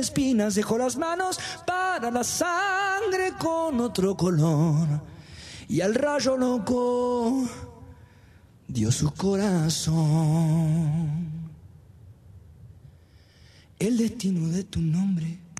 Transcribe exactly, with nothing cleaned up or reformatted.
espinas dejó las manos para la sangre con otro color, y al rayo loco dio su corazón. El destino de tu nombre